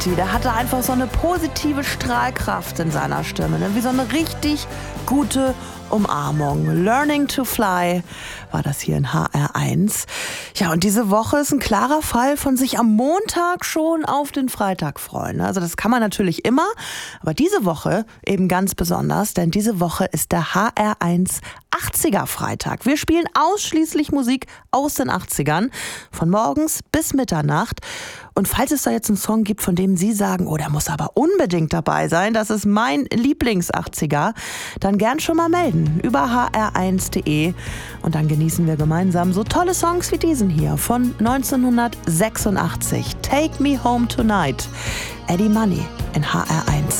Der hatte einfach so eine positive Strahlkraft in seiner Stimme, ne? Wie so eine richtig gute Umarmung. Learning to Fly war das hier in HR1. Ja, und diese Woche ist ein klarer Fall von sich am Montag schon auf den Freitag freuen. Also das kann man natürlich immer, aber diese Woche eben ganz besonders, denn diese Woche ist der HR1 80er Freitag. Wir spielen ausschließlich Musik aus den 80ern, von morgens bis Mitternacht. Und falls es da jetzt einen Song gibt, von dem Sie sagen, oh, der muss aber unbedingt dabei sein, das ist mein Lieblings-80er, dann gern schon mal melden über hr1.de und dann genießen wir gemeinsam so tolle Songs wie diesen hier von 1986. Take Me Home Tonight. Eddie Money in HR1.